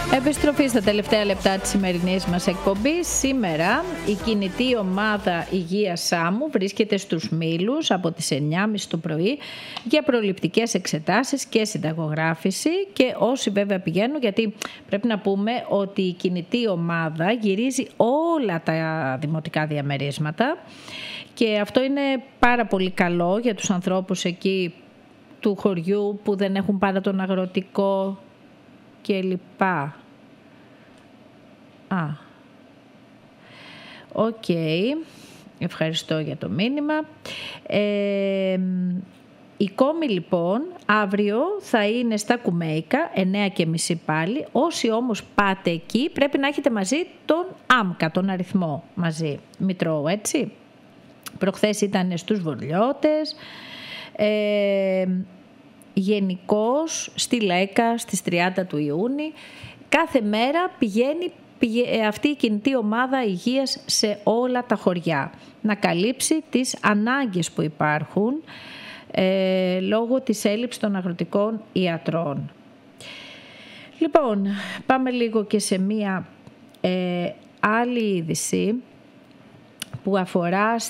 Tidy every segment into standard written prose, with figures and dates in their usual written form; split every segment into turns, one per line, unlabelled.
Επιστροφή στα τελευταία λεπτά της σημερινής μας εκπομπής. Σήμερα η κινητή ομάδα υγείας Σάμου βρίσκεται στους Μήλους από τις 9.30 το πρωί για προληπτικές εξετάσεις και συνταγογράφηση, και όσοι βέβαια πηγαίνουν, γιατί πρέπει να πούμε ότι η κινητή ομάδα γυρίζει όλα τα δημοτικά διαμερίσματα και αυτό είναι πάρα πολύ καλό για τους ανθρώπους εκεί του χωριού που δεν έχουν πάρα τον αγροτικό και λοιπά. Οκ. Ευχαριστώ για το μήνυμα. Η κόμη λοιπόν αύριο θα είναι στα Κουμέικα, 9.30 πάλι. Όσοι όμως πάτε εκεί πρέπει να έχετε μαζί τον ΆΜΚΑ, τον αριθμό μαζί, Μητρώου, έτσι. Προχθές ήταν στους Βορλιώτες. Γενικώς στη ΛΕΚΑ στις 30 του Ιούνιου. Κάθε μέρα πηγαίνει αυτή η κινητή ομάδα υγείας σε όλα τα χωριά να καλύψει τις ανάγκες που υπάρχουν λόγω της έλλειψης των αγροτικών ιατρών. Λοιπόν, πάμε λίγο και σε μία άλλη είδηση που αφορά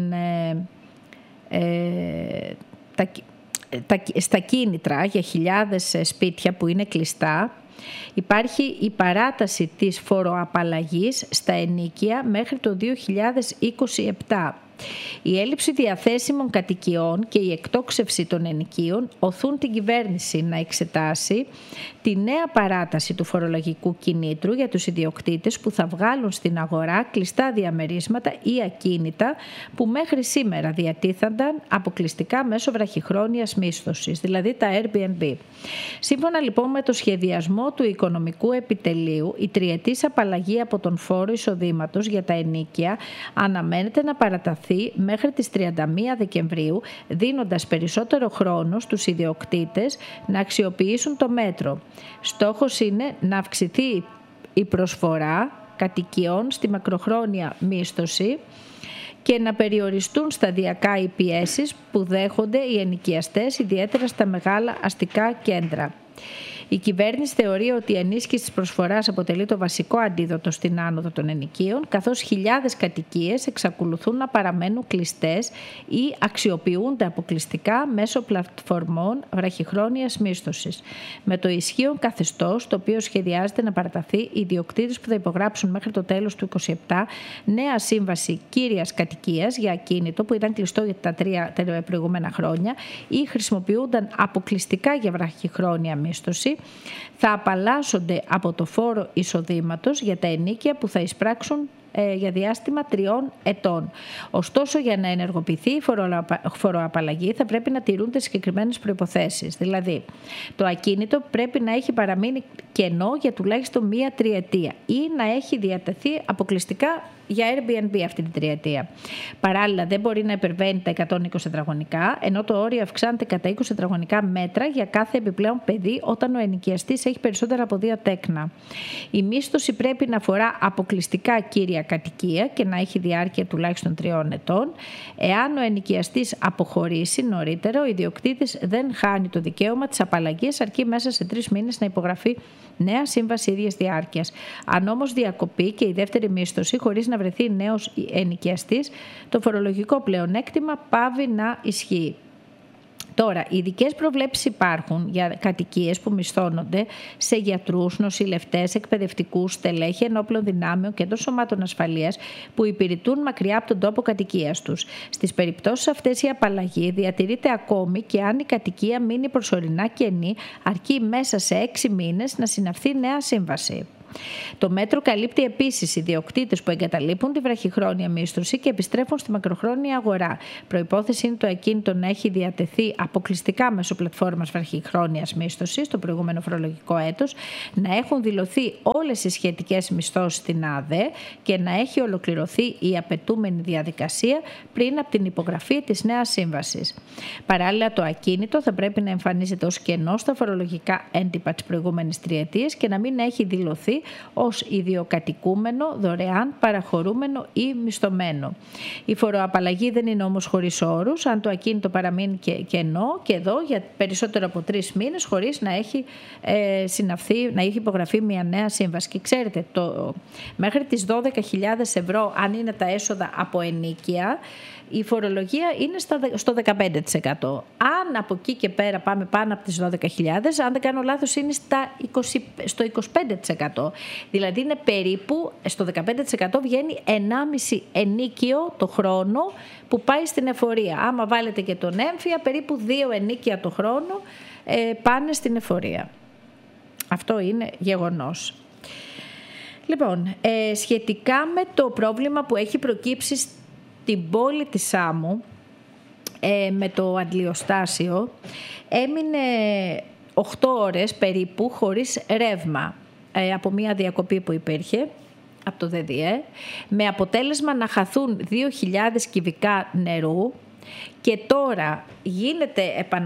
στα κίνητρα για χιλιάδες σπίτια που είναι κλειστά. Υπάρχει η παράταση της φοροαπαλλαγής στα ενοίκια μέχρι το 2027. Η έλλειψη διαθέσιμων κατοικιών και η εκτόξευση των ενοικίων οθούν την κυβέρνηση να εξετάσει τη νέα παράταση του φορολογικού κινήτρου για τους ιδιοκτήτες που θα βγάλουν στην αγορά κλειστά διαμερίσματα ή ακίνητα που μέχρι σήμερα διατίθενταν αποκλειστικά μέσω βραχυχρόνιας μίσθωσης, δηλαδή τα Airbnb. Σύμφωνα λοιπόν με το σχεδιασμό του Οικονομικού Επιτελείου, η τριετής απαλλαγή από τον φόρο εισοδήματος για τα ενοίκια αναμένεται να παραταθεί μέχρι τις 31 Δεκεμβρίου, δίνοντας περισσότερο χρόνο στους ιδιοκτήτες να αξιοποιήσουν το μέτρο. Στόχος είναι να αυξηθεί η προσφορά κατοικιών στη μακροχρόνια μίσθωση και να περιοριστούν σταδιακά οι πιέσεις που δέχονται οι ενοικιαστές, ιδιαίτερα στα μεγάλα αστικά κέντρα. Η κυβέρνηση θεωρεί ότι η ενίσχυση της προσφοράς αποτελεί το βασικό αντίδοτο στην άνοδο των ενοικίων, καθώς χιλιάδες κατοικίες εξακολουθούν να παραμένουν κλειστές ή αξιοποιούνται αποκλειστικά μέσω πλατφορμών βραχυχρόνιας μίσθωσης. Με το ισχύον καθεστώς, το οποίο σχεδιάζεται να παραταθεί, οι ιδιοκτήτες που θα υπογράψουν μέχρι το τέλος του 2027 νέα σύμβαση κύριας κατοικίας για ακίνητο που ήταν κλειστό για τα 3 προηγούμενα χρόνια ή χρησιμοποιούνταν αποκλειστικά για βραχυχρόνια μίσθωση, θα απαλλάσσονται από το φόρο εισοδήματος για τα ενοίκια που θα εισπράξουν για διάστημα 3 ετών. Ωστόσο, για να ενεργοποιηθεί η φοροαπαλλαγή θα πρέπει να τηρούνται συγκεκριμένες προϋποθέσεις. Δηλαδή, το ακίνητο πρέπει να έχει παραμείνει κενό για τουλάχιστον 1 τριετία ή να έχει διατεθεί αποκλειστικά για Airbnb αυτή την τριετία. Παράλληλα, δεν μπορεί να υπερβαίνει τα 120 τετραγωνικά, ενώ το όριο αυξάνεται κατά 20 τετραγωνικά μέτρα για κάθε επιπλέον παιδί όταν ο ενοικιαστής έχει περισσότερα από 2 τέκνα. Η μίσθωση πρέπει να αφορά αποκλειστικά κύρια κατοικία και να έχει διάρκεια τουλάχιστον 3 ετών. Εάν ο ενοικιαστής αποχωρήσει νωρίτερο, ο ιδιοκτήτης δεν χάνει το δικαίωμα της απαλλαγής, αρκεί μέσα σε 3 μήνες να υπογραφεί νέα σύμβαση ίδιας διάρκειας. Αν όμως διακοπεί και η δεύτερη μίσθωση χωρίς να βρεθεί νέος ενοικιαστής, το φορολογικό πλεονέκτημα πάβει να ισχύει. Τώρα, ειδικές προβλέψεις υπάρχουν για κατοικίες που μισθώνονται σε γιατρούς, νοσηλευτές, εκπαιδευτικούς, στελέχη ενόπλων δυνάμεων και των σωμάτων ασφαλείας που υπηρετούν μακριά από τον τόπο κατοικίας τους. Στις περιπτώσεις αυτές η απαλλαγή διατηρείται ακόμη και αν η κατοικία μείνει προσωρινά κενή, αρκεί μέσα σε 6 μήνες να συναυθεί νέα σύμβαση. Το μέτρο καλύπτει επίσης ιδιοκτήτες που εγκαταλείπουν τη βραχυχρόνια μίσθωση και επιστρέφουν στη μακροχρόνια αγορά. Προϋπόθεση είναι το ακίνητο να έχει διατεθεί αποκλειστικά μέσω πλατφόρμας βραχυχρόνιας μίσθωσης το προηγούμενο φορολογικό έτος, να έχουν δηλωθεί όλες οι σχετικές μισθώσεις στην ΑΔΕ και να έχει ολοκληρωθεί η απαιτούμενη διαδικασία πριν από την υπογραφή της νέας σύμβασης. Παράλληλα, το ακίνητο θα πρέπει να εμφανίζεται ως κενό στα φορολογικά έντυπα της προηγούμενης τριετίας και να μην έχει δηλωθεί ως ιδιοκατοικούμενο, δωρεάν, παραχωρούμενο ή μισθωμένο. Η φοροαπαλλαγή δεν είναι όμως χωρίς όρους, αν το ακίνητο παραμείνει κενό και εδώ για περισσότερο από 3 μήνες χωρίς να έχει να έχει υπογραφεί μια νέα σύμβαση. Και ξέρετε, μέχρι τις 12.000 ευρώ, αν είναι τα έσοδα από ενοίκια, η φορολογία είναι στο 15%. Αν από εκεί και πέρα πάμε πάνω από τις 12.000, αν δεν κάνω λάθος, είναι στο 25%. Δηλαδή είναι περίπου, στο 15% βγαίνει 1,5 ενίκιο το χρόνο που πάει στην εφορία. Άμα βάλετε και τον έμφυα, περίπου 2 ενίκια το χρόνο πάνε στην εφορία. Αυτό είναι γεγονός. Λοιπόν, σχετικά με το πρόβλημα που έχει προκύψει στην πόλη της Σάμου με το αντλιοστάσιο, έμεινε 8 ώρες περίπου χωρίς ρεύμα από μια διακοπή που υπήρχε από το ΔΔΕ, με αποτέλεσμα να χαθούν 2.000 κυβικά νερού. Και τώρα γίνεται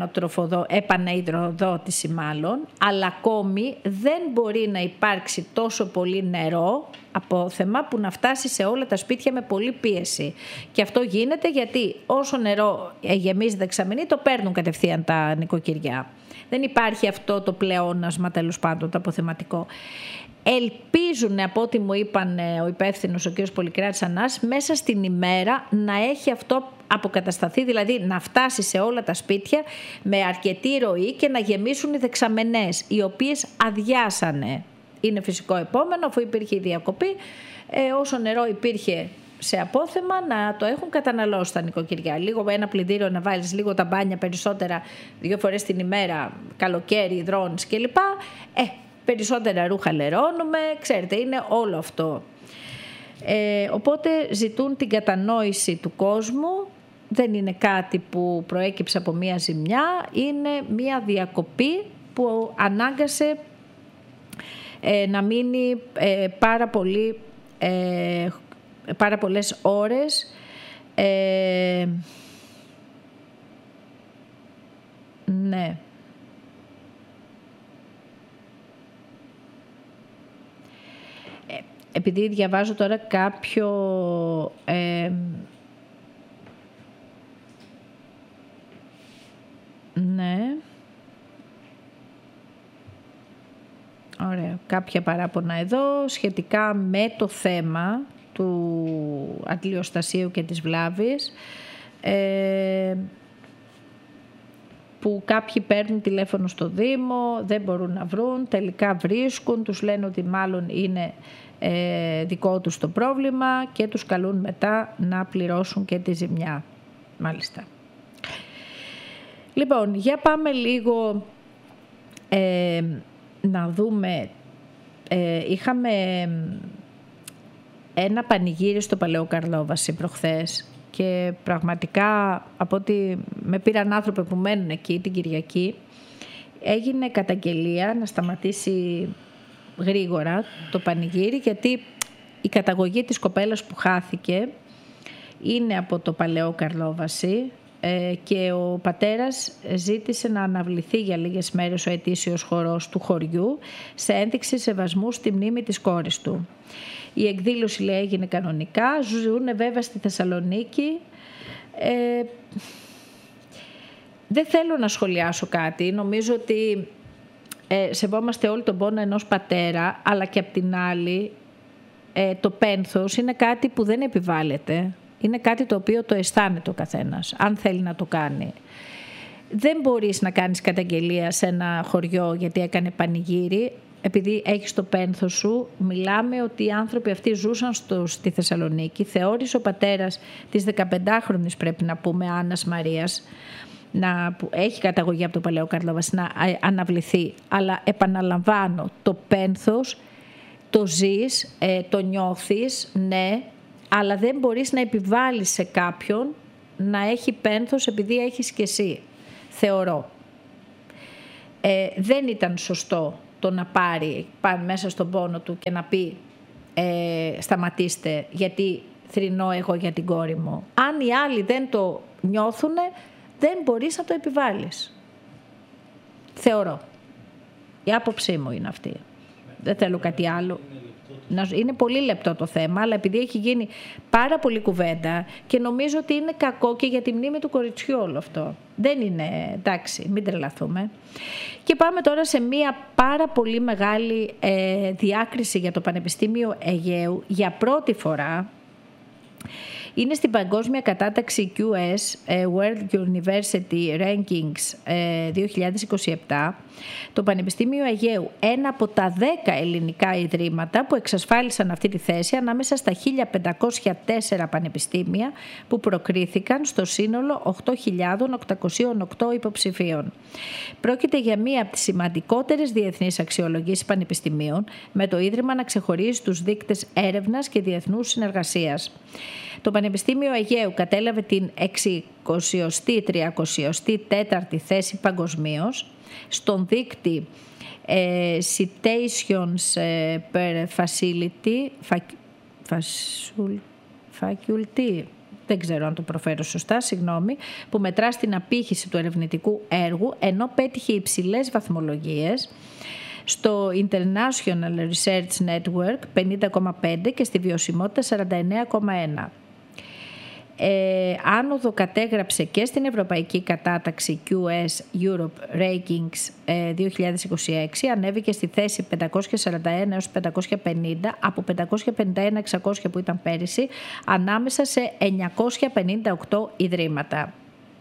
επαναϊδροδότηση μάλλον, αλλά ακόμη δεν μπορεί να υπάρξει τόσο πολύ νερό απόθεμα που να φτάσει σε όλα τα σπίτια με πολλή πίεση. Και αυτό γίνεται γιατί όσο νερό γεμίζει δεξαμενή το παίρνουν κατευθείαν τα νοικοκυριά. Δεν υπάρχει αυτό το πλεόνασμα, τέλος πάντων, το αποθεματικό. Ελπίζουν, από ό,τι μου είπαν ο υπεύθυνος, ο κ. Πολυκράτης Ανάς, μέσα στην ημέρα να έχει αυτό αποκατασταθεί, δηλαδή να φτάσει σε όλα τα σπίτια με αρκετή ροή και να γεμίσουν οι δεξαμενές, οι οποίες αδειάσανε. Είναι φυσικό επόμενο, αφού υπήρχε η διακοπή, όσο νερό υπήρχε σε απόθεμα να το έχουν καταναλώσει τα νοικοκυριά. Λίγο ένα πλυντήριο να βάλεις, λίγο τα μπάνια περισσότερα 2 φορές την ημέρα, καλοκαίρι, υδρώνεις κλπ. Περισσότερα ρούχα λερώνουμε, ξέρετε, είναι όλο αυτό. Οπότε ζητούν την κατανόηση του κόσμου. Δεν είναι κάτι που προέκυψε από μία ζημιά, είναι μία διακοπή που ανάγκασε να μείνει πάρα πολλές ώρες. Ναι. Επειδή διαβάζω τώρα κάποιο ναι, ωραία, κάποια παράπονα εδώ σχετικά με το θέμα του αντλιοστασίου και της βλάβης, που κάποιοι παίρνουν τηλέφωνο στο Δήμο, δεν μπορούν να βρουν, τελικά βρίσκουν, τους λένε ότι μάλλον είναι δικό τους το πρόβλημα και τους καλούν μετά να πληρώσουν και τη ζημιά. Μάλιστα. Λοιπόν, για πάμε λίγο να δούμε. Είχαμε ένα πανηγύρι στο Παλαιό Καρλόβαση προχθές και πραγματικά, από ότι με πήραν άνθρωποι που μένουν εκεί την Κυριακή, έγινε καταγγελία να σταματήσει γρήγορα το πανηγύρι, γιατί η καταγωγή της κοπέλας που χάθηκε είναι από το Παλαιό Καρλόβαση και ο πατέρας ζήτησε να αναβληθεί για λίγες μέρες ο ετήσιος χορός του χωριού σε ένδειξη σεβασμού στη μνήμη της κόρης του. Η εκδήλωση, λέει, έγινε κανονικά, ζουν βέβαια στη Θεσσαλονίκη. Δεν θέλω να σχολιάσω κάτι, νομίζω ότι σεβόμαστε όλοι τον πόνο ενός πατέρα, αλλά και απ' την άλλη το πένθος είναι κάτι που δεν επιβάλλεται. Είναι κάτι το οποίο το αισθάνεται ο καθένας, αν θέλει να το κάνει. Δεν μπορείς να κάνεις καταγγελία σε ένα χωριό γιατί έκανε πανηγύρι, επειδή έχεις το πένθος σου. Μιλάμε ότι οι άνθρωποι αυτοί ζούσαν στη Θεσσαλονίκη. Θεώρησε ο πατέρας της 15χρονης, πρέπει να πούμε, Άννας Μαρίας, που έχει καταγωγή από το Παλαιό Καρλόβαση, να αναβληθεί. Αλλά επαναλαμβάνω, το πένθος το ζεις, το νιώθεις, ναι, αλλά δεν μπορείς να επιβάλλεις σε κάποιον να έχει πένθος επειδή έχεις και εσύ, θεωρώ. Δεν ήταν σωστό το να πάρει μέσα στον πόνο του και να πει σταματήστε γιατί θρηνώ εγώ για την κόρη μου. Αν οι άλλοι δεν το νιώθουνε, δεν μπορείς να το επιβάλλεις. Θεωρώ. Η άποψή μου είναι αυτή. δεν θέλω κάτι άλλο. Είναι πολύ λεπτό το θέμα, αλλά επειδή έχει γίνει πάρα πολύ κουβέντα και νομίζω ότι είναι κακό και για τη μνήμη του κοριτσιού όλο αυτό. Δεν είναι, εντάξει, μην τρελαθούμε. Και πάμε τώρα σε μια πάρα πολύ μεγάλη διάκριση για το Πανεπιστήμιο Αιγαίου για πρώτη φορά. Είναι στην παγκόσμια κατάταξη QS World University Rankings 2027 το Πανεπιστήμιο Αιγαίου, ένα από τα 10 ελληνικά ιδρύματα που εξασφάλισαν αυτή τη θέση ανάμεσα στα 1504 πανεπιστήμια που προκρίθηκαν στο σύνολο 8.808 υποψηφίων. Πρόκειται για μία από τις σημαντικότερες διεθνείς αξιολογήσεις πανεπιστημίων, με το Ίδρυμα να ξεχωρίζει τους δείκτες έρευνας και διεθνούς συνεργασίας. Το Πανεπιστήμιο Αιγαίου κατέλαβε την 634η θέση παγκοσμίως στον δείκτη Citations per Faculty, δεν ξέρω αν το προφέρω σωστά, συγγνώμη, που μετρά στην απήχηση του ερευνητικού έργου, ενώ πέτυχε υψηλές βαθμολογίες στο International Research Network 50,5 και στη βιωσιμότητα 49,1. Άνοδο κατέγραψε και στην ευρωπαϊκή κατάταξη QS Europe Rankings 2026, ανέβηκε στη θέση 541 έως 550 από 551-600 που ήταν πέρυσι, ανάμεσα σε 958 ιδρύματα.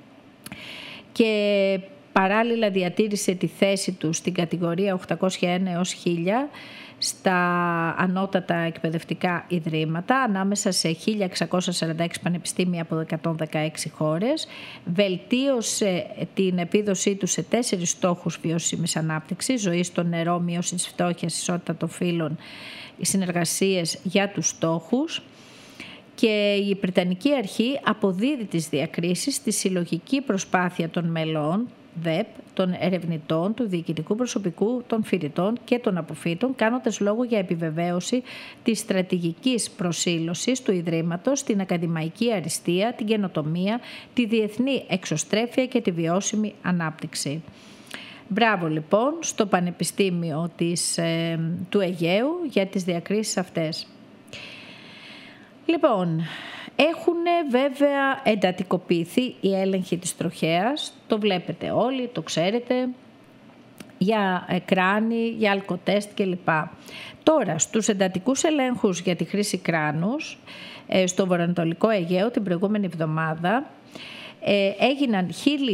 Και παράλληλα διατήρησε τη θέση του στην κατηγορία 801 έως 1000 στα ανώτατα εκπαιδευτικά ιδρύματα, ανάμεσα σε 1.646 πανεπιστήμια από 116 χώρες, βελτίωσε την επίδοσή του σε 4 στόχους βιώσιμης ανάπτυξης: ζωή στο νερό, μείωση της φτώχειας, ισότητα των φύλων, συνεργασίες για τους στόχους. Και η Βρετανική Αρχή αποδίδει τις διακρίσεις στη συλλογική προσπάθεια των μελών ΔΕΠ, των ερευνητών, του διοικητικού προσωπικού, των φοιτητών και των αποφύτων, κάνοντας λόγο για επιβεβαίωση της στρατηγικής προσήλωσης του Ιδρύματος στην ακαδημαϊκή αριστεία, την καινοτομία, τη διεθνή εξωστρέφεια και τη βιώσιμη ανάπτυξη. Μπράβο λοιπόν στο Πανεπιστήμιο του Αιγαίου για τις διακρίσεις αυτές. Λοιπόν, έχουν βέβαια εντατικοποιηθεί οι έλεγχοι της τροχέας, το βλέπετε όλοι, το ξέρετε, για κράνη, για αλκοτέστ κλπ. Τώρα, στους εντατικούς ελέγχους για τη χρήση κράνους, στο βορειοανατολικό Αιγαίο την προηγούμενη εβδομάδα, έγιναν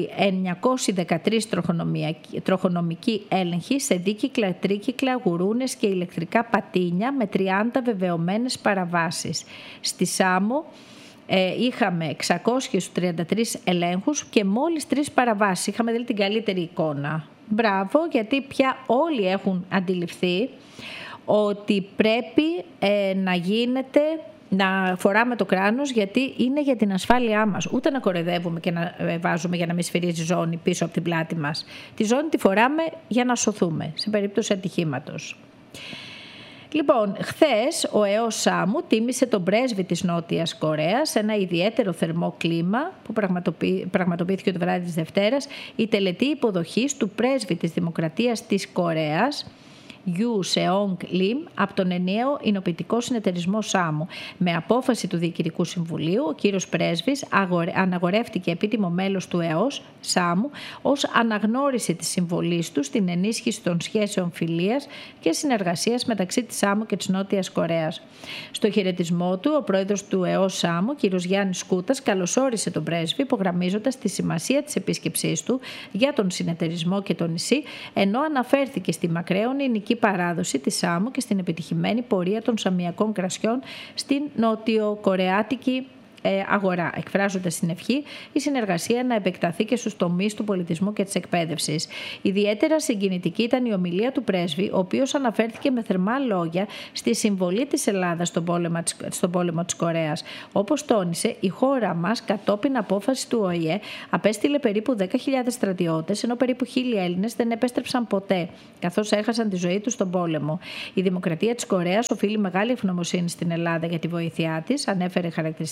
1.913 τροχονομικοί έλεγχοι σε δίκυκλα, τρίκυκλα, γουρούνες και ηλεκτρικά πατίνια με 30 βεβαιωμένες παραβάσεις. Στη Σάμο είχαμε 633 ελέγχους και μόλις 3 παραβάσεις. Είχαμε δηλαδή την καλύτερη εικόνα. Μπράβο, γιατί πια όλοι έχουν αντιληφθεί ότι πρέπει να γίνεται, να φοράμε το κράνος, γιατί είναι για την ασφάλειά μας. Ούτε να κορεδεύουμε και να βάζουμε για να μην σφυρίζει ζώνη πίσω από την πλάτη μας. Τη ζώνη τη φοράμε για να σωθούμε σε περίπτωση ατυχήματος. Λοιπόν, χθες ο ΕΟΣ ΣΑΜΟΥ τίμησε τον πρέσβη της Νότιας Κορέας σε ένα ιδιαίτερο θερμό κλίμα που πραγματοποιήθηκε το βράδυ της Δευτέρας, η τελετή υποδοχής του πρέσβη της Δημοκρατίας της Κορέας, Γιου Σεόγκ Λιμ, από τον ενιαίο εινοποιητικό συνεταιρισμό ΣΑΜΟΥ. Με απόφαση του Διοικητικού Συμβουλίου, ο κύριος πρέσβης αναγορεύτηκε επίτιμο μέλος του ΕΟΣ ΣΑΜΟΥ ως αναγνώριση της συμβολής του στην ενίσχυση των σχέσεων φιλίας και συνεργασίας μεταξύ της ΣΑΜΟΥ και της Νότιας Κορέας. Στο χαιρετισμό του, ο πρόεδρος του ΕΟΣ ΣΑΜΟΥ, κύριος Γιάννης Κούτας, καλωσόρισε τον πρέσβη, υπογραμμίζοντας τη σημασία της επίσκεψής του για τον συνεταιρισμό και το νησί, ενώ αναφέρθηκε στη μακραίωνη νοική παράδοση της ΣΑΜΟΥ και στην επιτυχημένη πορεία των σαμιακών κρασιών στην νοτιοκορεάτικη αγορά, εκφράζοντας την ευχή η συνεργασία να επεκταθεί και στους τομείς του πολιτισμού και της εκπαίδευσης. Ιδιαίτερα συγκινητική ήταν η ομιλία του πρέσβη, ο οποίος αναφέρθηκε με θερμά λόγια στη συμβολή της Ελλάδας στον πόλεμο της Κορέας. Όπως τόνισε, η χώρα μας, κατόπιν απόφαση του ΟΗΕ, απέστειλε περίπου 10.000 στρατιώτες, ενώ περίπου 1.000 Έλληνες δεν επέστρεψαν ποτέ, καθώς έχασαν τη ζωή τους στον πόλεμο. Η Δημοκρατία της Κορέας οφείλει μεγάλη ευγνωμοσύνη στην Ελλάδα για τη βοήθειά της, ανέφερε χαρακτηριστικά.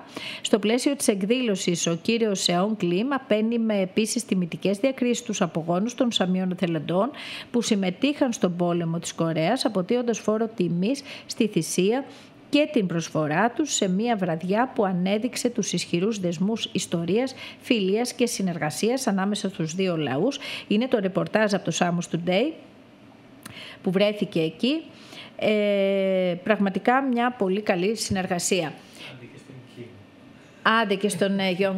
Στο πλαίσιο της εκδήλωσης, ο κύριος Σεόν Κλιμ απένει με επίσης τιμητικές διακρίσεις τους απογόνους των Σαμιών εθελοντών που συμμετείχαν στον πόλεμο της Κορέας, αποτείοντας φόρο τιμής στη θυσία και την προσφορά τους σε μια βραδιά που ανέδειξε τους ισχυρούς δεσμούς ιστορίας, φιλίας και συνεργασίας ανάμεσα στους δύο λαούς. Είναι το ρεπορτάζ από το Samus Today που βρέθηκε εκεί. Πραγματικά μια πολύ καλή συνεργασία. Άντε και στον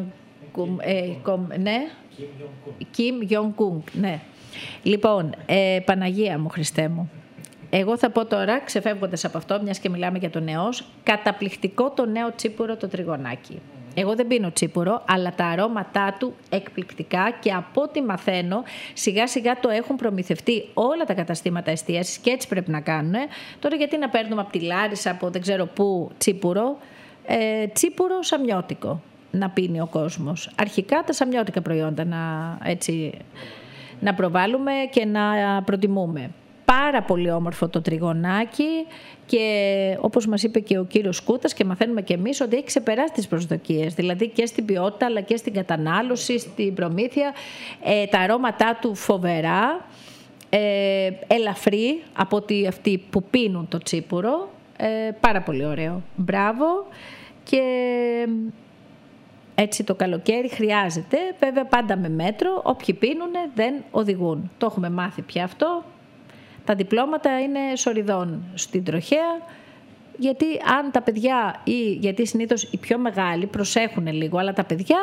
Kim Jong-un, ναι. Λοιπόν, Παναγία μου, Χριστέ μου. Εγώ θα πω τώρα, ξεφεύγοντας από αυτό, μιας και μιλάμε για το νεός, καταπληκτικό το νέο τσίπουρο το τριγωνάκι. Εγώ δεν πίνω τσίπουρο, αλλά τα αρώματά του εκπληκτικά και από ό,τι μαθαίνω, σιγά σιγά το έχουν προμηθευτεί όλα τα καταστήματα εστίασης και έτσι πρέπει να κάνουν. Τώρα γιατί να παίρνουμε από τη Λάρισα, από δεν ξέρω πού, τσίπουρο. Τσίπουρο σαμιώτικο να πίνει ο κόσμος. Αρχικά τα σαμιώτικα προϊόντα να προβάλλουμε και να προτιμούμε. Πάρα πολύ όμορφο το τριγωνάκι και όπως μας είπε και ο κύριος Σκούτας και μαθαίνουμε και εμείς ότι έχει ξεπεράσει τις προσδοκίες, δηλαδή και στην ποιότητα αλλά και στην κατανάλωση, στην προμήθεια. Τα αρώματά του φοβερά, ελαφρύ από ότι αυτοί που πίνουν το τσίπουρο, πάρα πολύ ωραίο. Μπράβο. Και έτσι το καλοκαίρι χρειάζεται, βέβαια πάντα με μέτρο, όποιοι πίνουνε δεν οδηγούν. Το έχουμε μάθει πια αυτό. Τα διπλώματα είναι σοριδών στην τροχέα, γιατί αν τα παιδιά γιατί συνήθως οι πιο μεγάλοι προσέχουν λίγο, αλλά τα παιδιά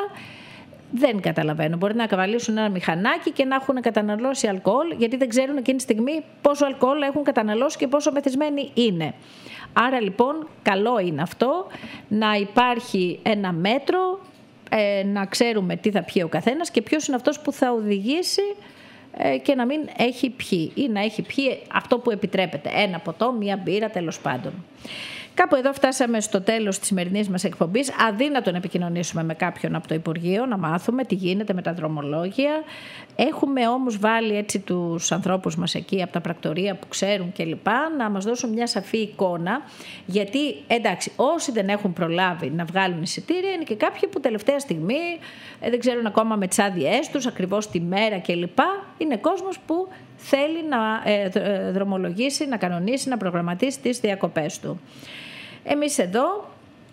δεν καταλαβαίνουν. Μπορεί να καβαλήσουν ένα μηχανάκι και να έχουν καταναλώσει αλκοόλ, γιατί δεν ξέρουν εκείνη τη στιγμή πόσο αλκοόλ έχουν καταναλώσει και πόσο μεθυσμένοι είναι. Άρα λοιπόν καλό είναι αυτό, να υπάρχει ένα μέτρο, να ξέρουμε τι θα πιει ο καθένας και ποιος είναι αυτός που θα οδηγήσει και να μην έχει πιει ή να έχει πιει αυτό που επιτρέπεται. Ένα ποτό, μία μπύρα, τέλος πάντων. Κάπου εδώ φτάσαμε στο τέλος της σημερινής μας εκπομπής. Αδύνατο να επικοινωνήσουμε με κάποιον από το Υπουργείο, να μάθουμε τι γίνεται με τα δρομολόγια. Έχουμε όμως βάλει έτσι τους ανθρώπους μας εκεί από τα πρακτορεία που ξέρουν κλπ. Να μας δώσουν μια σαφή εικόνα. Γιατί εντάξει, όσοι δεν έχουν προλάβει να βγάλουν εισιτήρια, είναι και κάποιοι που τελευταία στιγμή δεν ξέρουν ακόμα με τις άδειές τους, ακριβώς τη μέρα κλπ. Είναι κόσμος που θέλει να δρομολογήσει, να κανονίσει, να προγραμματίσει τις διακοπές του. Εμείς εδώ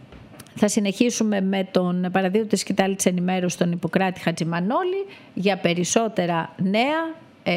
θα συνεχίσουμε με τον παραδείγματο της σκητάλη της ενημέρωσης τον Ιπποκράτη Χατζημανόλη για περισσότερα νέα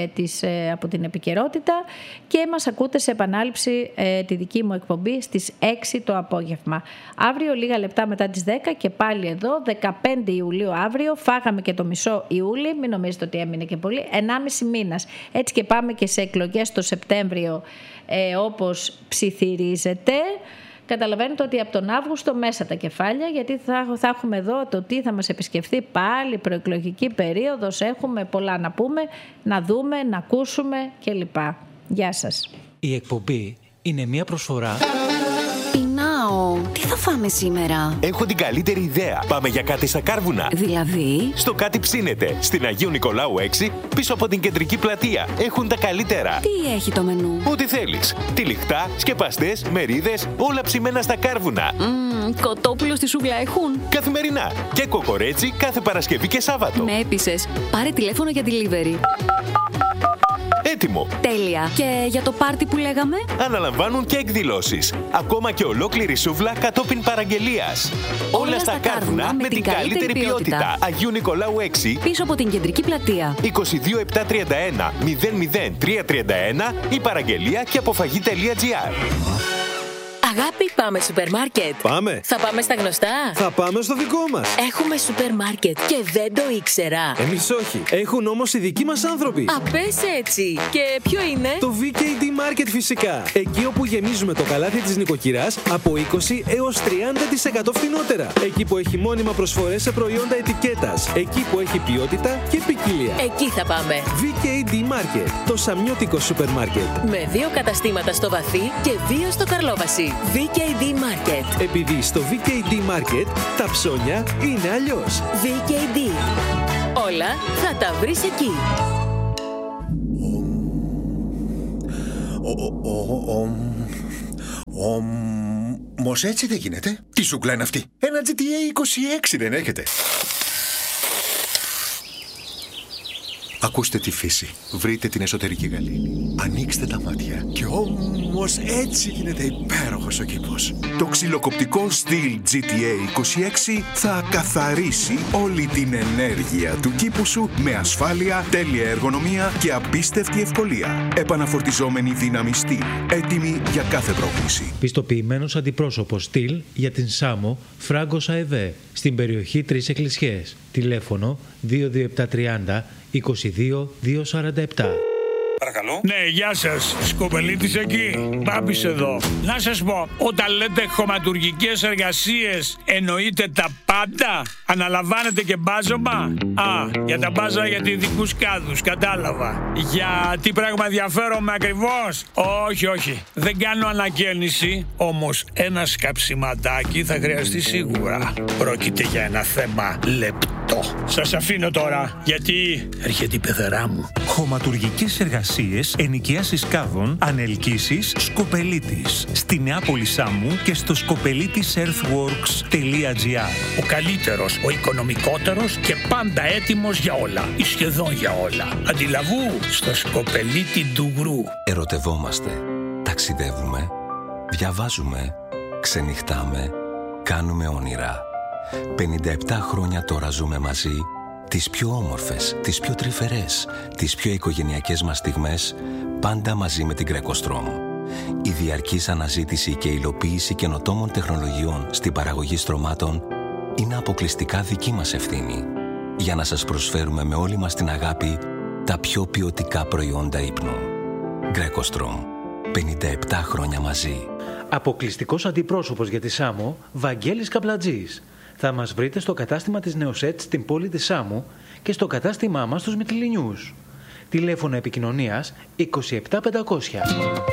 από την επικαιρότητα και μας ακούτε σε επανάληψη τη δική μου εκπομπή στις 6 το απόγευμα. Αύριο λίγα λεπτά μετά τις 10 και πάλι εδώ, 15 Ιουλίου αύριο, φάγαμε και το μισό Ιούλη, μην νομίζετε ότι έμεινε και πολύ, 1,5 μήνας. Έτσι και πάμε και σε εκλογές το Σεπτέμβριο όπως ψιθυρίζεται. Καταλαβαίνετε ότι από τον Αύγουστο μέσα τα κεφάλια, γιατί θα έχουμε εδώ το τι θα μας επισκεφθεί πάλι προεκλογική περίοδος. Έχουμε πολλά να πούμε, να δούμε, να ακούσουμε κλπ. Γεια σας.
Η εκπομπή είναι μια προσφορά.
Πεινάω. Τι θα φάμε σήμερα?
Έχω την καλύτερη ιδέα. Πάμε για κάτι στα Κάρβουνα.
Δηλαδή?
Στο Κάτι Ψήνεται. Στην Αγίου Νικολάου 6, πίσω από την κεντρική πλατεία. Έχουν τα καλύτερα.
Τι έχει το μενού?
Ό,τι θέλεις. Τυλιχτά, σκεπαστές, μερίδες, όλα ψημένα στα Κάρβουνα.
Κοτόπουλο στη σούβλα έχουν?
Καθημερινά. Και κοκορέτσι κάθε Παρασκευή και Σάββατο.
Με έπεισες. Πάρε τηλέφωνο για delivery.
Έτοιμο.
Τέλεια. Και για το πάρτι που λέγαμε?
Αναλαμβάνουν και εκδηλώσεις. Ακόμα και ολόκληρη σούβλα κατόπιν παραγγελίας. Όλα στα Κάρβουνα με την καλύτερη ποιότητα. Αγίου Νικολάου 6.
Πίσω από την κεντρική πλατεία.
22731 00331 η παραγγελία και αποφαγή.gr.
Αγάπη, πάμε σούπερ μάρκετ.
Πάμε.
Θα πάμε στα γνωστά.
Θα πάμε στο δικό μας.
Έχουμε σούπερ μάρκετ και δεν το ήξερα.
Εμείς όχι. Έχουν όμως οι δικοί μας άνθρωποι.
Απες έτσι. Και ποιο είναι?
Το VKD Market φυσικά. Εκεί όπου γεμίζουμε το καλάθι της νοικοκυράς από 20 έως 30% φθηνότερα. Εκεί που έχει μόνιμα προσφορές σε προϊόντα ετικέτας. Εκεί που έχει ποιότητα και ποικιλία.
Εκεί θα πάμε.
VKD Market. Το σαμιώτικο σούπερ μάρκετ.
Με 2 καταστήματα στο Βαθύ και 2 στο Καρλόβαση. VKD Market.
Επειδή στο VKD Market τα ψώνια είναι αλλιώς.
VKD. Όλα θα τα βρεις εκεί.
Όμως έτσι δεν γίνεται. Τι ζούγκλα είναι αυτή? Ένα GTA 26 δεν έχετε? Ακούστε τη φύση. Βρείτε την εσωτερική γαλήνη. Ανοίξτε τα μάτια. Και όμως έτσι γίνεται υπέροχος ο κήπος. Το ξυλοκοπτικό Stihl GTA 26 θα καθαρίσει όλη την ενέργεια του κήπου σου με ασφάλεια, τέλεια εργονομία και απίστευτη ευκολία. Επαναφορτιζόμενη δύναμη Stihl. Έτοιμη για κάθε πρόκληση.
Πιστοποιημένος αντιπρόσωπος Stihl για την Σάμο Φράγκος ΑΕΒ στην περιοχή 3 Εκκλησιές. Τηλέφωνο 22730 22-247.
Παρακαλώ. Ναι, γεια σας. Σκοπελίτης εκεί. Μπάμπης εδώ. Να σας πω, όταν λέτε χωματουργικές εργασίες, εννοείτε τα πάντα? Αναλαμβάνετε και μπάζωμα? Για τα μπάζα για ειδικούς κάδους, κατάλαβα. Για τι πράγμα ενδιαφέρομαι ακριβώς? Όχι. Δεν κάνω ανακαίνιση, όμως ένα σκαψιματάκι θα χρειαστεί σίγουρα. Πρόκειται για ένα θέμα λεπτό. Σας αφήνω τώρα, γιατί έρχεται η πεθερά μου.
Χωματουργικές εργασίες, ενοικίασης κάδων, ανελκύσεις, Σκοπελίτης. Στη Νεάπολη Σάμου και στο skopelitisearthworks.gr.
Ο καλύτερος, ο οικονομικότερος και πάντα έτοιμος για όλα. Ή σχεδόν για όλα. Αντιλαβού στο Σκοπελίτη Ντουγρού.
Ερωτευόμαστε, ταξιδεύουμε, διαβάζουμε, ξενυχτάμε, κάνουμε όνειρα. 57 χρόνια τώρα ζούμε μαζί, τις πιο όμορφες, τις πιο τρυφερές, τις πιο οικογενειακές μας στιγμές, πάντα μαζί με την Greco-Strom. Η διαρκής αναζήτηση και υλοποίηση καινοτόμων τεχνολογιών στην παραγωγή στρωμάτων είναι αποκλειστικά δική μας ευθύνη, για να σας προσφέρουμε με όλη μας την αγάπη τα πιο ποιοτικά προϊόντα ύπνου. Greco-Strom. 57 χρόνια μαζί.
Αποκλειστικός αντιπρόσωπος για τη Σάμο, Βαγγέλης Καπλατζής. Θα μας βρείτε στο κατάστημα της Νεοσέτ στην πόλη της Σάμου και στο κατάστημά μας στους Μυτιληνιούς. Τηλέφωνο επικοινωνίας 27500.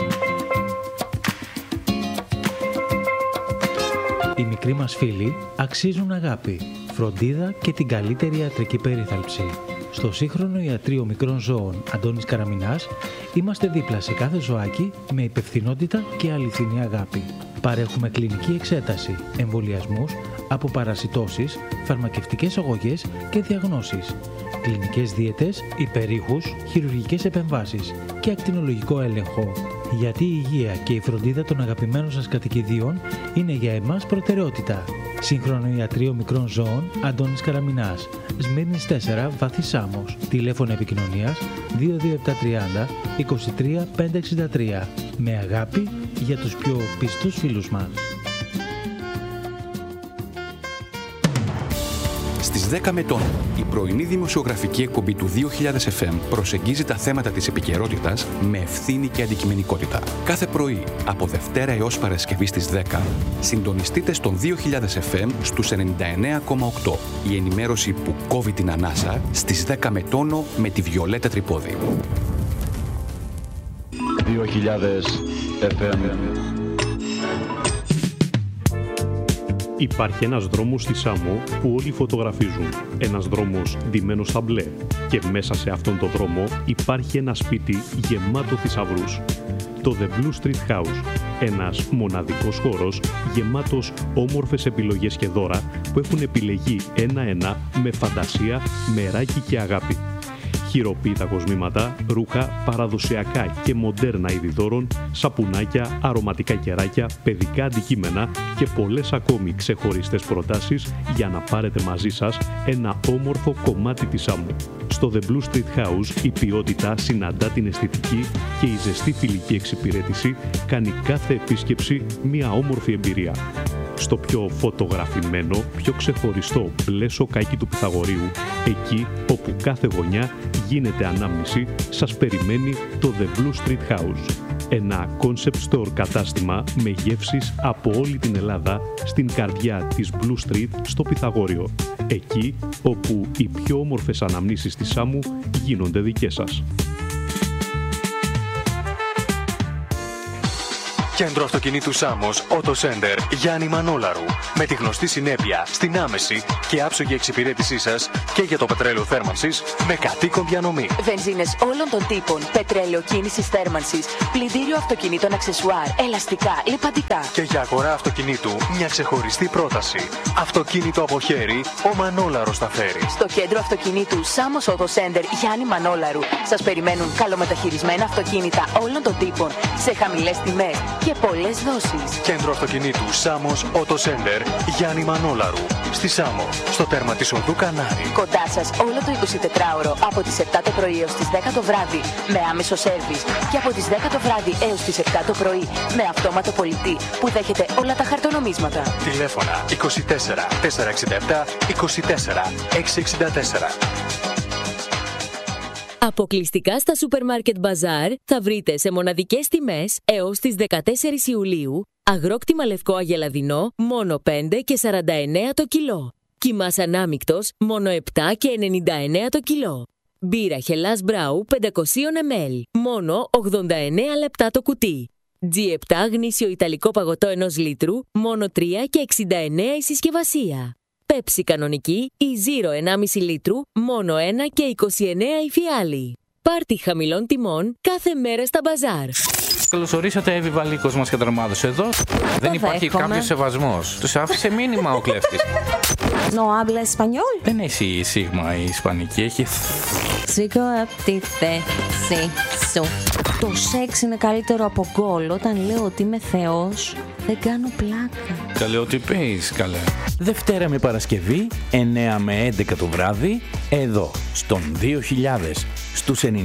Οι μικροί μας φίλοι αξίζουν αγάπη, φροντίδα και την καλύτερη ιατρική περίθαλψη. Στο σύγχρονο ιατρείο μικρών ζώων Αντώνης Καραμινάς είμαστε δίπλα σε κάθε ζωάκι με υπευθυνότητα και αληθινή αγάπη. Παρέχουμε κλινική εξέταση, εμβολιασμούς, αποπαρασιτώσεις, φαρμακευτικές αγωγές και διαγνώσεις, κλινικές δίαιτες, υπερήχους, χειρουργικές επεμβάσεις και ακτινολογικό έλεγχο. Γιατί η υγεία και η φροντίδα των αγαπημένων σας κατοικιδίων είναι για εμάς προτεραιότητα. Σύγχρονο ιατρείο μικρών ζώων Αντώνης Καραμινάς, Σμύρνης 4, Βάθη Σάμος. Τηλέφωνο επικοινωνίας 22730 23 563. Με αγάπη για τους πιο πιστούς φίλους μας.
Στις 10 με τον, η πρωινή δημοσιογραφική εκπομπή του 2000 FM προσεγγίζει τα θέματα της επικαιρότητας με ευθύνη και αντικειμενικότητα. Κάθε πρωί, από Δευτέρα έως Παρασκευή στις 10, συντονιστείτε στον 2000 FM στους 99,8. Η ενημέρωση που κόβει την ανάσα στις 10 με τόνο με τη Βιολέτα Τρυπόδη.
2000 FM.
Υπάρχει ένας δρόμος στη Σάμο που όλοι φωτογραφίζουν. Ένας δρόμος ντυμένος στα μπλε. Και μέσα σε αυτόν τον δρόμο υπάρχει ένα σπίτι γεμάτο θησαυρούς. Το The Blue Street House. Ένας μοναδικός χώρος γεμάτος όμορφες επιλογές και δώρα που έχουν επιλεγεί ένα-ένα με φαντασία, μεράκι και αγάπη. Χειροποίητα κοσμήματα, ρούχα, παραδοσιακά και μοντέρνα είδη δώρων, σαπουνάκια, αρωματικά κεράκια, παιδικά αντικείμενα και πολλές ακόμη ξεχωριστές προτάσεις για να πάρετε μαζί σας ένα όμορφο κομμάτι της Σάμου. Στο The Blue Street House η ποιότητα συναντά την αισθητική και η ζεστή φιλική εξυπηρέτηση κάνει κάθε επίσκεψη μια όμορφη εμπειρία. Στο πιο φωτογραφημένο, πιο ξεχωριστό μπλε σοκάκι του Πυθαγορείου, εκεί όπου κάθε γωνιά γίνεται ανάμνηση, σας περιμένει το The Blue Street House. Ένα concept store κατάστημα με γεύσεις από όλη την Ελλάδα στην καρδιά της Blue Street στο Πυθαγόριο. Εκεί όπου οι πιο όμορφες αναμνήσεις της Σάμου γίνονται δικές σας.
Κέντρο αυτοκινήτου Σάμος Auto Center Γιάννη Μανόλαρου. Με τη γνωστή συνέπεια στην άμεση και άψογη εξυπηρέτησή σας και για το πετρέλαιο θέρμανσης με κατοίκον διανομή.
Βενζίνες όλων των τύπων, πετρέλαιο κίνησης θέρμανσης, πλυντήριο αυτοκινήτων αξεσουάρ, ελαστικά, λιπαντικά.
Και για αγορά αυτοκινήτου μια ξεχωριστή πρόταση. Αυτοκίνητο από χέρι, ο Μανόλαρος τα φέρει.
Στο κέντρο αυτοκινήτου Σάμος Auto Center Γιάννη Μανόλαρου σας περιμένουν καλομεταχειρισμένα αυτοκίνητα όλων των τύπων σε χαμηλές τιμές και πολλές δόσεις.
Κέντρο αυτοκινήτου Σάμος Auto Center Γιάννη Μανόλαρου. Στη Σάμο, στο τέρμα της οδού Κανάρι.
Κοντά σας όλο το 24ωρο από τις 7 το πρωί έως τις 10 το βράδυ με άμεσο σέρβις και από τις 10 το βράδυ έως τις 7 το πρωί με αυτόματο πολιτή που δέχεται όλα τα χαρτονομίσματα.
Τηλέφωνα 24 467 24 664.
Αποκλειστικά στα Supermarket Bazaar θα βρείτε σε μοναδικές τιμές έως τις 14 Ιουλίου αγρόκτημα λευκό αγελαδινό μόνο 5 και 49 το κιλό. Κιμάς ανάμικτος μόνο 7 και 99 το κιλό. Μπύρα Χελάς Μπράου 500 ml μόνο 89 λεπτά το κουτί. G7 γνήσιο ιταλικό παγωτό 1 λίτρου μόνο 3 και 69 η συσκευασία. Πέψη κανονική ή Zero 1,5 λίτρου μόνο 1 και 29 η φιάλη. Πάρτι χαμηλών τιμών κάθε μέρα στα μπαζάρ.
Καλώς ορίσατε, Εύη Βαλίκος μας και δρομάδος εδώ. Δεν υπάρχει κάποιος σεβασμός. Τους άφησε μήνυμα ο κλέφτης.
No habla español.
Δεν έχει σίγμα η ισπανική, έχει...
Σήκω απ' τη θέση σου. Το σεξ είναι καλύτερο από γκολ. Όταν λέω ότι είμαι θεός, δεν κάνω πλάκα.
Καλέ, ό,τι πεις, καλέ.
Δευτέρα με Παρασκευή, 9 με 11 το βράδυ, εδώ, στον 2000, στους 99,8.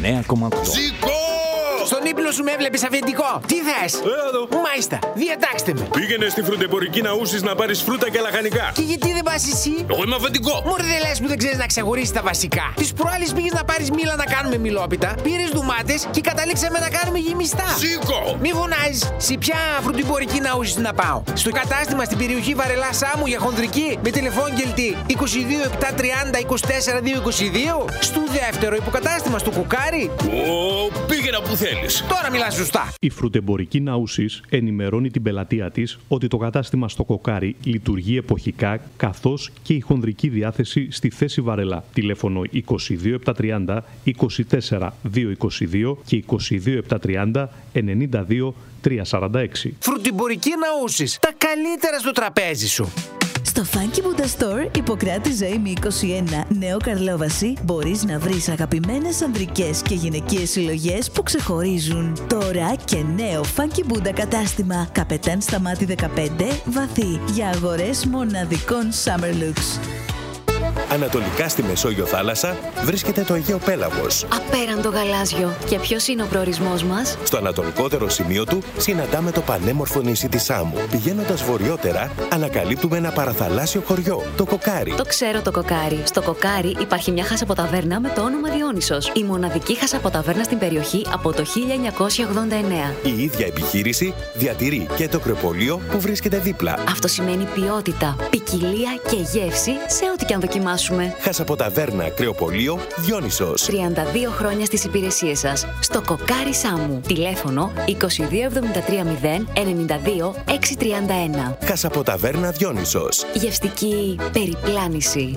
Στον ύπνο σου με έβλεπες αφεντικό. Τι θες?
Εδώ.
Μάλιστα, διατάξτε με.
Πήγαινε στη φρουτεμπορική Ναούσης να πάρεις φρούτα και λαχανικά.
Και γιατί δεν πας εσύ?
Εγώ είμαι αφεντικό.
Μωρέ, δεν λες που δεν ξέρεις να ξεχωρίσεις τα βασικά. Τις προάλλες πήγες να πάρεις μήλα να κάνουμε μιλόπιτα, πήρες ντουμάτες και καταλήξαμε να κάνουμε γεμιστά.
Σήκω!
Μη φωνάζεις. Σε ποια φρουτεμπορική Ναούσης να πάω? Στο κατάστημα στην περιοχή Βαρελά Σάμου για χονδρική με τηλεφώνγελτη 22 730 24 222. Στο δεύτερο υποκατάστημα στο Κοκάρι.
Πήγαινα που θέλεις.
Τώρα μιλάς σωστά.
Η φρουτεμπορική Ναούσης ενημερώνει την πελατεία της ότι το κατάστημα στο Κοκάρι λειτουργεί εποχικά, καθώς και η χονδρική διάθεση στη θέση Βαρελά. Τηλέφωνο 22 730 24 222 και 22 730 92 346.
Φρουτεμπορική Ναούσης. Τα καλύτερα στο τραπέζι σου.
Στο Funky Buddha Store, Ιπποκράτη Ζωήμη 21, Νέο Καρλόβαση, μπορείς να βρεις αγαπημένες ανδρικές και γυναικείες συλλογές που ξεχωρίζουν. Τώρα και νέο Funky Buddha κατάστημα, Καπετάν Σταμάτη 15, Βαθύ, για αγορές μοναδικών Summer Looks.
Ανατολικά στη Μεσόγειο θάλασσα βρίσκεται το Αιγαίο Πέλαγος.
Απέραντο γαλάζιο. Και ποιος είναι ο προορισμός μας?
Στο ανατολικότερο σημείο του συναντάμε το πανέμορφο νησί της Σάμου. Πηγαίνοντας βορειότερα, ανακαλύπτουμε ένα παραθαλάσσιο χωριό, το Κοκάρι.
Το ξέρω το Κοκάρι. Στο Κοκάρι υπάρχει μια χασαποταβέρνα με το όνομα Διόνυσος. Η μοναδική χασαποταβέρνα στην περιοχή από το 1989.
Η ίδια επιχείρηση διατηρεί και το κρεοπολείο που βρίσκεται δίπλα.
Αυτό σημαίνει ποιότητα, ποικιλία και γεύση σε ό,τι και αν δοκιμάσουμε.
Χασαποταβέρνα κρεοπολείο Διόνυσος.
32 χρόνια στις υπηρεσίες σας. Στο Κοκάρι Σάμου. Τηλέφωνο 2273 092 631.
Χασαποταβέρνα Διόνυσος.
Γευστική περιπλάνηση.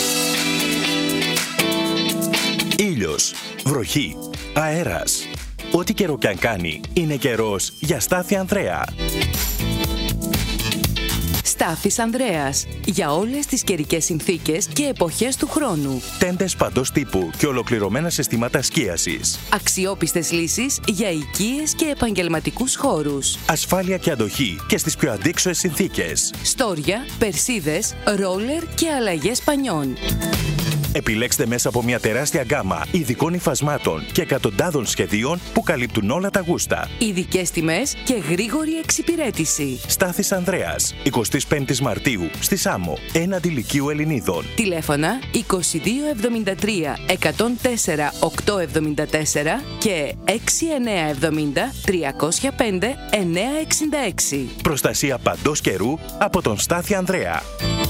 Ήλιος, βροχή, αέρας. Ό,τι καιρό κι αν κάνει, είναι καιρός για Στάθη Ανδρέα.
Στάθης Ανδρέας. Για όλες τις καιρικές συνθήκες και εποχές του χρόνου.
Τέντες παντός τύπου και ολοκληρωμένα συστήματα σκίασης.
Αξιόπιστες λύσεις για οικίες και επαγγελματικούς χώρους.
Ασφάλεια και αντοχή και στις πιο αντίξωες συνθήκες.
Στόρια, περσίδες, ρόλερ και αλλαγές πανιών.
Επιλέξτε μέσα από μια τεράστια γκάμα ειδικών υφασμάτων και εκατοντάδων σχεδίων που καλύπτουν όλα τα γούστα.
Ειδικές τιμές και γρήγορη εξυπηρέτηση.
Στάθης Ανδρέας, 25 Μαρτίου, στη Σάμο, έναντι Λυκείου Ελληνίδων.
Τηλέφωνα 2273 104 874 και 6970 305 966.
Προστασία παντός καιρού από τον Στάθη Ανδρέα.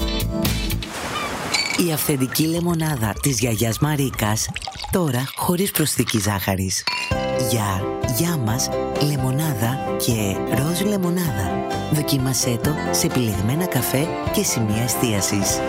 Η αυθεντική λεμονάδα της γιαγιάς Μαρίκας, τώρα χωρίς προσθήκη ζάχαρης. Γεια μας, λεμονάδα και ροζ λεμονάδα. Δοκίμασέ το σε επιλεγμένα καφέ και σημεία εστίασης.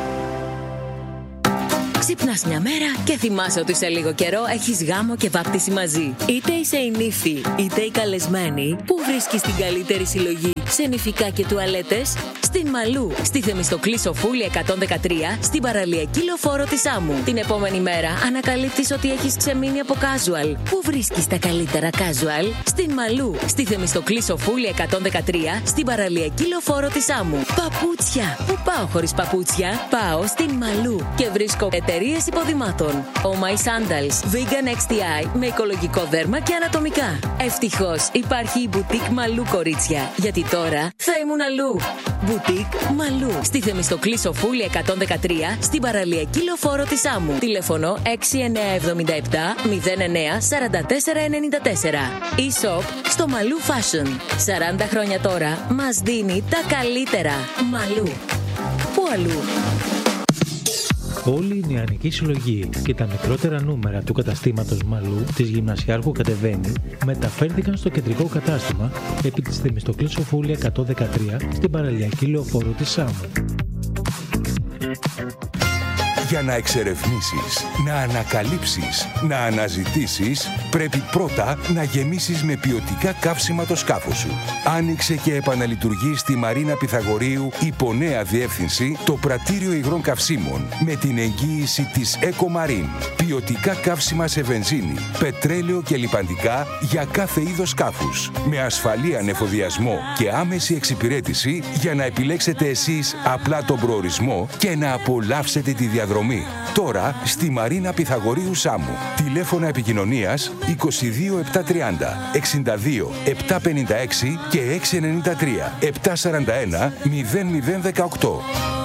Ξυπνάς μια μέρα και θυμάσαι ότι σε λίγο καιρό έχεις γάμο και βάπτιση μαζί. Είτε είσαι η νύφη, είτε η καλεσμένη, που βρίσκεις την καλύτερη συλλογή σε νηφικά και τουαλέτες? Στην Μαλού, στη Θεμιστοκλή Σοφούλη 113, στην παραλιακή λεωφόρο της Άμμου. Την επόμενη μέρα ανακαλύπτεις ότι έχεις ξεμείνει από casual. Πού βρίσκεις τα καλύτερα casual? Στην Μαλού, στη Θεμιστοκλή Σοφούλη 113, στην παραλιακή λεωφόρο της Άμμου. Παπούτσια. Πού πάω χωρίς παπούτσια? Πάω στην Μαλού και βρίσκω εταιρείες υποδημάτων. Oh My Sandals, Vegan XTI με οικολογικό δέρμα και ανατομικά. Ευτυχώς υπάρχει η Boutique Μαλού, κορίτσια, γιατί τώρα θα ήμουν αλλού. Boutique Μαλού, στη Θεμιστοκλή Σοφούλη 113, στην παραλιακή λεωφόρο της Άμμου. Τηλέφωνο 6977 09 44 94. E-shop στο Μαλού Fashion. 40 χρόνια τώρα μας δίνει τα καλύτερα. Μαλού. Πού αλλού?
Όλη η νεανική συλλογή και τα μικρότερα νούμερα του καταστήματος Μαλού της Γυμνασιάρχου Κατεβαίνει μεταφέρθηκαν στο κεντρικό κατάστημα επί της Θεμιστοκλής Σοφούλη 113 στην παραλιακή λεωφόρο της Άμμου.
Για να εξερευνήσεις, να ανακαλύψεις, να αναζητήσεις, πρέπει πρώτα να γεμίσεις με ποιοτικά καύσιμα το σκάφος σου. Άνοιξε και επαναλειτουργεί στη Μαρίνα Πυθαγορείου υπό νέα διεύθυνση το πρατήριο υγρών καυσίμων με την εγγύηση της EcoMarine. Ποιοτικά καύσιμα σε βενζίνη, πετρέλαιο και λιπαντικά για κάθε είδος σκάφους. Με ασφαλή ανεφοδιασμό και άμεση εξυπηρέτηση για να επιλέξετε εσείς απλά τον προορισμό και να απολαύσετε τη διαδρομή. Τώρα στη Μαρίνα Πυθαγορείου Σάμμου. Τηλέφωνα επικοινωνίας 22 730 62 756 και 693 741 0018.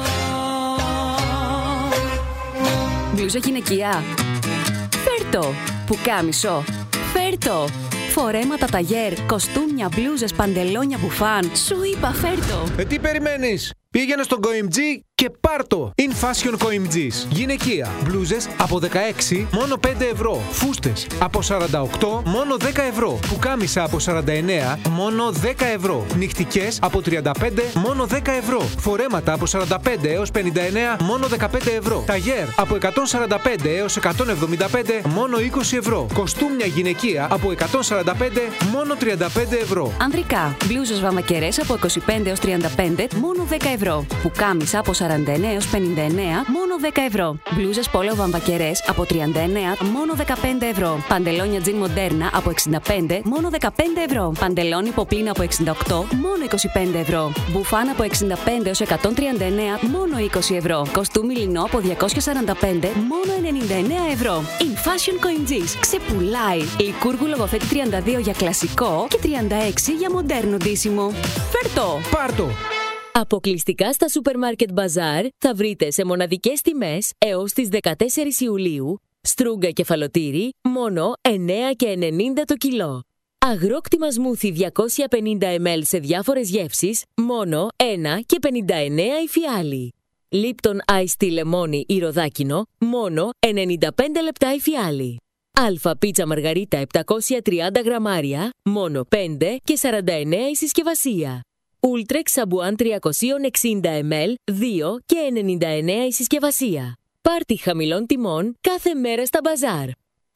Μπλούζα γυναικεία? Φέρτο. Πουκάμισο? Φέρτο. Φορέματα ταγέρ, κοστούμια, μπλούζες, παντελόνια, μπουφάν. Σου είπα φέρτο.
Τι περιμένεις? Πήγαινε στον COIMG και πάρτο. In Fashion COIMG's. Γυναικεία. Μπλούζες από 16 μόνο 5 ευρώ. Φούστες από 48 μόνο 10 ευρώ. Πουκάμισα από 49 μόνο 10 ευρώ. Νυχτικές από 35 μόνο 10 ευρώ. Φορέματα από 45 έως 59 μόνο 15 ευρώ. Ταγέρ από 145 έως 175 μόνο 20 ευρώ. Κοστούμια γυναικεία από 145 μόνο 35 ευρώ.
Ανδρικά. Μπλούζες βαμακερές από 25 έως 35 μόνο 10 ευρώ. Πουκάμισα από 49 έως 59 μόνο 10 ευρώ. Μπλούζες πόλο βαμβακερές από 39 μόνο 15 ευρώ. Παντελόνια τζιν μοντέρνα από 65 μόνο 15 ευρώ. Παντελόνι ποπλίνα από 68 μόνο 25 ευρώ. Μπουφάν από 65 έως 139 μόνο 20 ευρώ. Κοστούμι λινό από 245 μόνο 99 ευρώ. In Fashion COIMG's. Ξεπουλάει. Λικούργου λογοθέτη 32 για κλασικό και 36 για μοντέρνο ντύσιμο. Φέρτο.
Πάρτο.
Αποκλειστικά στα Supermarket Bazaar θα βρείτε σε μοναδικές τιμές έως τις 14 Ιουλίου στρούγκα κεφαλοτήρι μόνο 9 και 90 το κιλό. Αγρόκτημα σμούθι 250 ml σε διάφορες γεύσεις μόνο 1 και 59 η φιάλη. Λίπτον Ice Tea λεμόνι ή ροδάκινο μόνο 95 λεπτά η φιάλη. Αλφα πίτσα μαργαρίτα 730 γραμμάρια μόνο 5 και 49 η συσκευασία. Ultrex σαμπουάν 360 ml 2 και 99 η συσκευασία. Πάρτι χαμηλών τιμών κάθε μέρα στα μπαζάρ.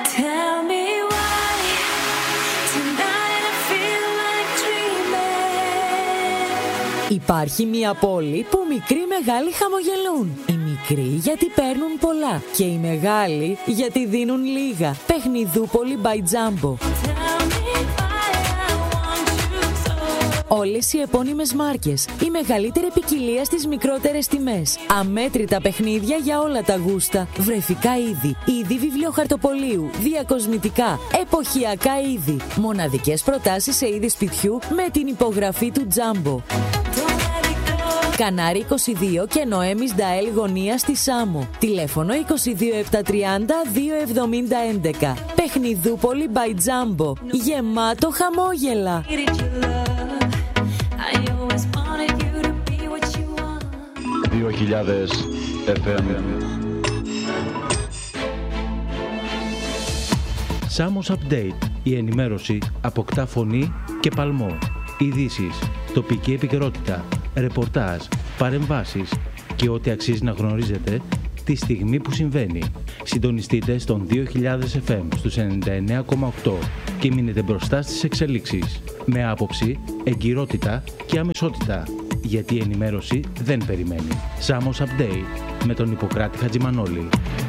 Υπάρχει μια πόλη που μικροί μεγάλοι χαμογελούν. Οι μικροί γιατί παίρνουν πολλά και οι μεγάλοι γιατί δίνουν λίγα. Παιχνιδούπολη by Jumbo. Όλες οι επώνυμες μάρκες, η μεγαλύτερη ποικιλία στις μικρότερες τιμές. Αμέτρητα παιχνίδια για όλα τα γούστα. Βρεφικά είδη, είδη βιβλιοχαρτοπολίου, διακοσμητικά, εποχιακά είδη. Μοναδικές προτάσεις σε είδη σπιτιού με την υπογραφή του Jumbo. Κανάρι 22 και Νοέμις Νταέλ γωνία στη Σάμμο. Τηλέφωνο 22 730 270 11. Παιχνιδούπολη by Jumbo. Γεμάτο χαμόγελα.
2000 FM.
Samos Update. Η ενημέρωση αποκτά φωνή και παλμό. Ειδήσεις, τοπική επικαιρότητα, ρεπορτάζ, παρεμβάσεις και ό,τι αξίζει να γνωρίζετε τη στιγμή που συμβαίνει. Συντονιστείτε στον 2000 FM στους 99,8 και μείνετε μπροστά στις εξελίξεις. Με άποψη, εγκυρότητα και αμεσότητα. Γιατί η ενημέρωση δεν περιμένει. Σάμος Update με τον Ιπποκράτη Χατζημανόλη.